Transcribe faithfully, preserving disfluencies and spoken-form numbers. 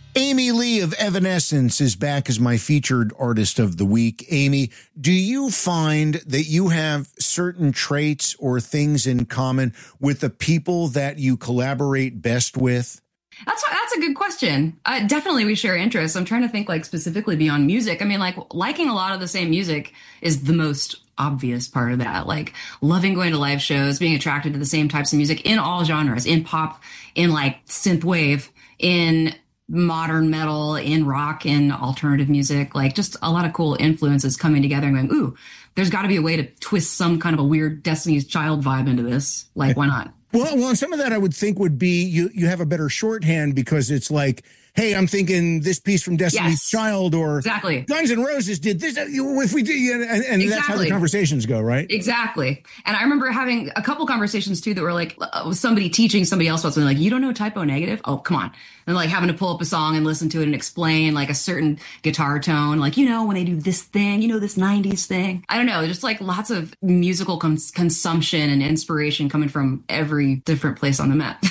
Amy Lee of Evanescence is back as my featured artist of the week. Amy, do you find that you have certain traits or things in common with the people that you collaborate best with? That's that's a good question. Uh, definitely, we share interests. I'm trying to think like specifically beyond music. I mean, like liking a lot of the same music is the most obvious part of that. Like loving going to live shows, being attracted to the same types of music in all genres, in pop, in like synth wave, in modern metal, in rock, in alternative music, like just a lot of cool influences coming together and going, ooh, there's got to be a way to twist some kind of a weird Destiny's Child vibe into this. Like, why not? Well, well, and some of that I would think would be you, you have a better shorthand because it's like, hey, I'm thinking this piece from Destiny's Yes, Child or exactly. Guns N' Roses did this. If we did, and, and exactly. That's how the conversations go, right? Exactly. And I remember having a couple conversations too that were like uh, somebody teaching somebody else about something like, you don't know Typo Negative? Oh, come on. And like having to pull up a song and listen to it and explain like a certain guitar tone, like, you know, when they do this thing, you know, this nineties thing. I don't know, just like lots of musical cons- consumption and inspiration coming from every different place on the map.